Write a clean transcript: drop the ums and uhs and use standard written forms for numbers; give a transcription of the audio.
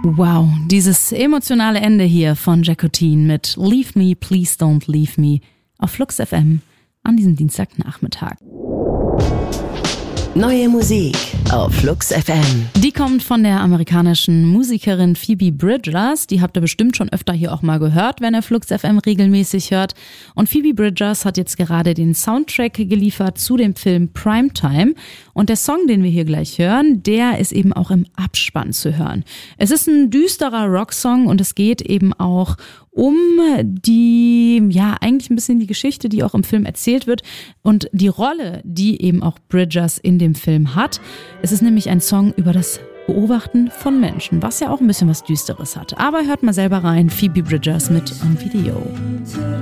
Wow, dieses emotionale Ende hier von Jacqueline mit Leave Me, Please Don't Leave Me auf Flux FM an diesem Dienstagnachmittag. Neue Musik auf Flux FM. Die kommt von der amerikanischen Musikerin Phoebe Bridgers. Die habt ihr bestimmt schon öfter hier auch mal gehört, wenn ihr Flux FM regelmäßig hört. Und Phoebe Bridgers hat jetzt gerade den Soundtrack geliefert zu dem Film Primetime. Und der Song, den wir hier gleich hören, der ist eben auch im Abspann zu hören. Es ist ein düsterer Rocksong und es geht eben auch um die, ja, eigentlich ein bisschen die Geschichte, die auch im Film erzählt wird und die Rolle, die eben auch Bridgers in dem Film hat. Es ist nämlich ein Song über das Beobachten von Menschen, was ja auch ein bisschen was Düsteres hat. Aber hört mal selber rein, Phoebe Bridgers mit On Video.